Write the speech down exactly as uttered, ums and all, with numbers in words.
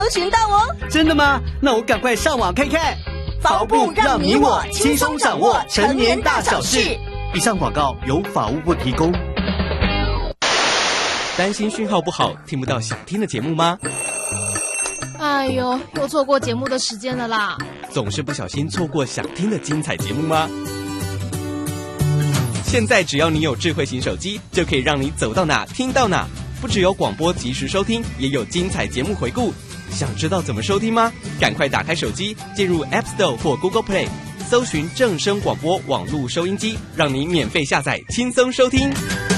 寻到哦。 真的吗？那我赶快上网看看。 法务部让你我轻松掌握成年大小事。 以上广告由法务部提供。 担心讯号不好，听不到想听的节目吗？ 哎呦，又错过节目的时间了啦！ 总是不小心错过想听的精彩节目吗？现在只要你有智慧型手机，就可以让你走到哪听到哪。不只有广播及时收听，也有精彩节目回顾。想知道怎么收听吗？赶快打开手机，进入 App Store 或 Google Play， 搜寻正声广播网络收音机，让你免费下载，轻松收听。